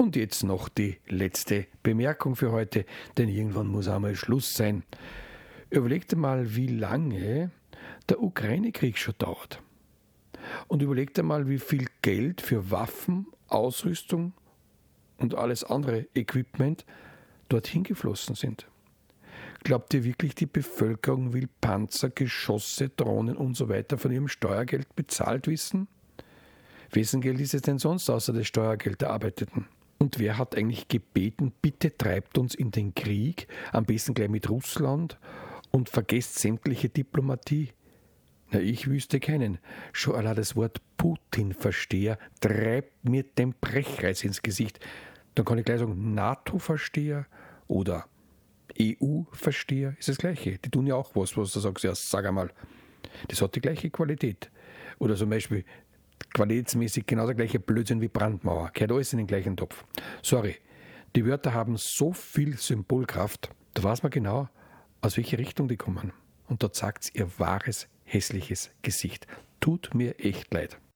Und jetzt noch die letzte Bemerkung für heute, denn irgendwann muss einmal Schluss sein. Überlegt einmal, wie lange der Ukraine-Krieg schon dauert. Und überlegt einmal, wie viel Geld für Waffen, Ausrüstung und alles andere Equipment dorthin geflossen sind. Glaubt ihr wirklich, die Bevölkerung will Panzer, Geschosse, Drohnen und so weiter von ihrem Steuergeld bezahlt wissen? Wessen Geld ist es denn sonst außer das Steuergeld der Arbeitenden? Und wer hat eigentlich gebeten, bitte treibt uns in den Krieg, am besten gleich mit Russland und vergesst sämtliche Diplomatie? Na, ich wüsste keinen. Schon allein das Wort Putin-Versteher treibt mir den Brechreiz ins Gesicht. Dann kann ich gleich sagen, NATO-Versteher oder EU-Versteher ist das Gleiche. Die tun ja auch was du sagst, ja, sag einmal. Das hat die gleiche Qualität. Oder zum Beispiel qualitätsmäßig genau der gleiche Blödsinn wie Brandmauer. Gehört alles in den gleichen Topf. Sorry, die Wörter haben so viel Symbolkraft, da weiß man genau, aus welche Richtung die kommen. Und da zeigt ihr wahres, hässliches Gesicht. Tut mir echt leid.